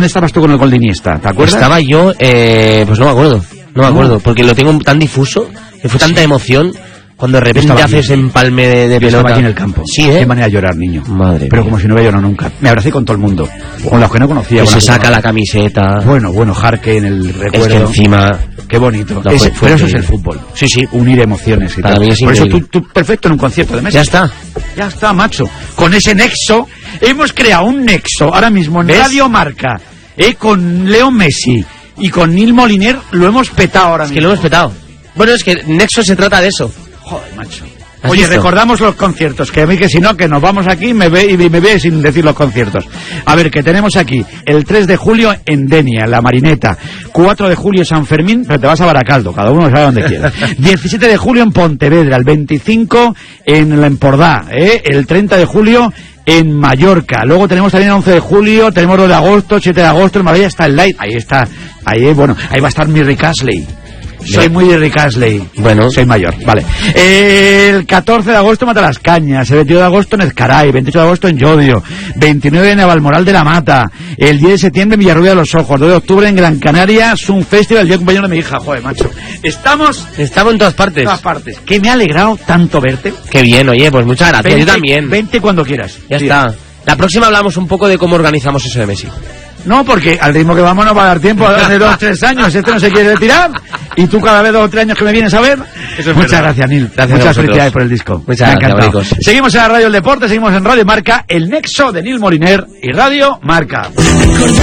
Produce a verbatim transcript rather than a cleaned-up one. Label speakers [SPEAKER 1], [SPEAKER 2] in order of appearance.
[SPEAKER 1] ¿Dónde estabas tú con el gol de Iniesta? ¿Te acuerdas?
[SPEAKER 2] Estaba yo, eh, pues no me acuerdo, no me acuerdo, porque lo tengo tan difuso, que fue tanta emoción, cuando de repente haces empalme de, de
[SPEAKER 1] yo
[SPEAKER 2] pelota.
[SPEAKER 1] Estaba aquí en el campo.
[SPEAKER 2] Sí, ¿eh?
[SPEAKER 1] Qué manera de llorar, niño.
[SPEAKER 2] Madre
[SPEAKER 1] Pero
[SPEAKER 2] mía.
[SPEAKER 1] como si no hubiera llorado nunca. Me abracé con todo el mundo, con los que no conocía.
[SPEAKER 2] Que
[SPEAKER 1] con
[SPEAKER 2] se
[SPEAKER 1] los que
[SPEAKER 2] saca
[SPEAKER 1] no-
[SPEAKER 2] la camiseta.
[SPEAKER 1] Bueno, bueno, Jarque en el recuerdo.
[SPEAKER 2] Es que encima...
[SPEAKER 1] Qué bonito.
[SPEAKER 2] No,
[SPEAKER 1] Ese-
[SPEAKER 2] fue- fue
[SPEAKER 1] pero eso es
[SPEAKER 2] increíble.
[SPEAKER 1] el fútbol.
[SPEAKER 2] Sí, sí.
[SPEAKER 1] Unir emociones y
[SPEAKER 2] Para
[SPEAKER 1] tal.
[SPEAKER 2] mí es
[SPEAKER 1] Por eso tú,
[SPEAKER 2] increíble.
[SPEAKER 1] tú perfecto en un concierto de Messi.
[SPEAKER 2] Ya está.
[SPEAKER 1] Ya está, macho. Con ese nexo, hemos creado un nexo ahora mismo en
[SPEAKER 2] ¿Ves?
[SPEAKER 1] Radio Marca, eh, con Leo Messi y con Neil Moliner, lo hemos petado ahora
[SPEAKER 2] Es
[SPEAKER 1] mismo.
[SPEAKER 2] que lo hemos petado. Bueno, es que Nexo se trata de eso.
[SPEAKER 1] Joder, macho.
[SPEAKER 2] ¿Has
[SPEAKER 1] Oye,
[SPEAKER 2] visto?
[SPEAKER 1] recordamos los conciertos, que a mí que si no, que nos vamos aquí me ve, y me ve sin decir los conciertos. A ver, que tenemos aquí el tres de julio en Denia, en La Marineta, cuatro de julio San Fermín, pero te vas a Baracaldo, cada uno sabe donde quiera. diecisiete de julio en Pontevedra, el veinticinco en La Empordà, ¿eh? El treinta de julio en Mallorca. Luego tenemos también el once de julio, tenemos dos de agosto, siete de agosto en Marbella, está el Light, ahí está, ahí, bueno, ahí va a estar Mirri Casley. Soy muy de Rick Astley.
[SPEAKER 2] Bueno.
[SPEAKER 1] Soy mayor, vale. El catorce de agosto Matalascañas, el veintidós de agosto en Ezcaray, veintiocho de agosto en Llodio, veintinueve en Navalmoral de la Mata, el diez de septiembre en Villarrubia de los Ojos, dos de octubre en Gran Canaria, Sun Festival, el día de cumpleaños de mi hija. Joder, macho. Estamos
[SPEAKER 2] Estamos en todas partes.
[SPEAKER 1] en todas partes. Que me ha alegrado tanto verte.
[SPEAKER 2] Qué bien, oye, pues muchas gracias.
[SPEAKER 1] Vente,
[SPEAKER 2] Yo también.
[SPEAKER 1] Vente cuando quieras.
[SPEAKER 2] Ya
[SPEAKER 1] Sí.
[SPEAKER 2] está. La próxima hablamos un poco de cómo organizamos eso de Messi.
[SPEAKER 1] No, porque al ritmo que vamos no va a dar tiempo. Hace dos, tres años este no se quiere retirar. Y tú cada vez dos o tres años que me vienes a ver.
[SPEAKER 2] Eso es
[SPEAKER 1] Muchas
[SPEAKER 2] verdad.
[SPEAKER 1] gracias, Nil.
[SPEAKER 2] Gracias a
[SPEAKER 1] Muchas
[SPEAKER 2] vosotros.
[SPEAKER 1] felicidades por el disco.
[SPEAKER 2] Muchas
[SPEAKER 1] Me ha
[SPEAKER 2] gracias,
[SPEAKER 1] encantado.
[SPEAKER 2] maricos.
[SPEAKER 1] Seguimos en la Radio del Deporte, seguimos en Radio Marca, el nexo de Nil Moliner y Radio Marca.